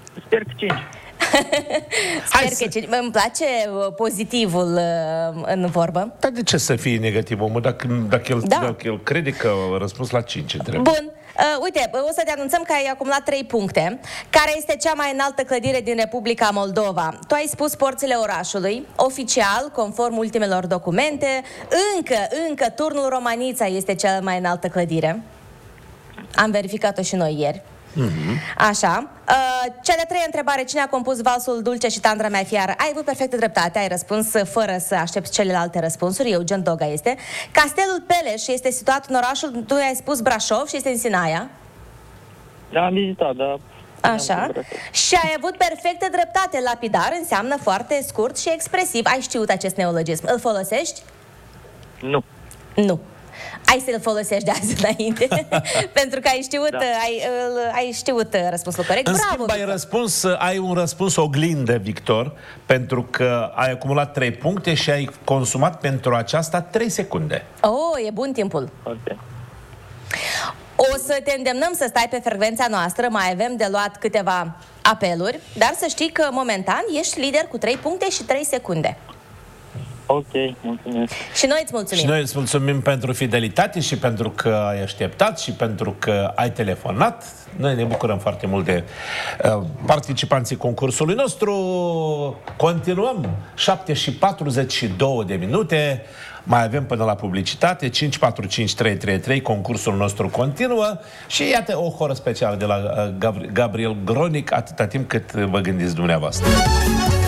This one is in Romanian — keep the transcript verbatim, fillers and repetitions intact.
Sper că cinci. Sper să... că cinci. Îmi place pozitivul în vorbă. Dar de ce să fie negativ, omul, dacă, dacă, el, Da. dacă el crede că a răspuns la cinci întrebări? Bun. Uh, uite, o să te anunțăm că ai acumulat trei puncte. Care este cea mai înaltă clădire din Republica Moldova? Tu ai spus Porțile Orașului. Oficial, conform ultimelor documente, încă, încă Turnul Romanița este cea mai înaltă clădire. Am verificat-o și noi ieri. Mm-hmm. Așa. Uh, cea de-a treia întrebare: cine a compus valsul Dulce și Tandra mea fiară? Ai avut perfectă dreptate, ai răspuns fără să aștepți celelalte răspunsuri. Eugen Doga este. Castelul Peleș este situat în orașul, tu ai spus Brașov și este în Sinaia. Da, am vizitat, dar... Așa. Și ai avut perfectă dreptate. Lapidar înseamnă foarte scurt și expresiv. Ai știut acest neologism. Îl folosești? Nu. Nu. Ai să-l folosești de azi înainte. Pentru că ai știut, Da. ai, îl- ai știut răspunsul corect. În Bravo, schimb, ai, Victor. răspuns, ai un răspuns oglindă, Victor, pentru că ai acumulat trei puncte și ai consumat pentru aceasta trei secunde. Oh, e bun timpul. Ok. O să te îndemnăm să stai pe frecvența noastră. Mai avem de luat câteva apeluri. Dar să știi că momentan ești lider cu trei puncte și trei secunde. Ok, mulțumesc. Și noi îți mulțumim. Și noi îți mulțumim pentru fidelitate și pentru că ai așteptat și pentru că ai telefonat. Noi ne bucurăm foarte mult de uh, participanții concursului nostru. Continuăm, șapte și patruzeci și două de minute. Mai avem până la publicitate. Cinci patru cinci trei trei trei. Concursul nostru continuă. Și iată o horă specială de la uh, Gabri- Gabriel Gronic, atâta timp cât vă gândiți dumneavoastră.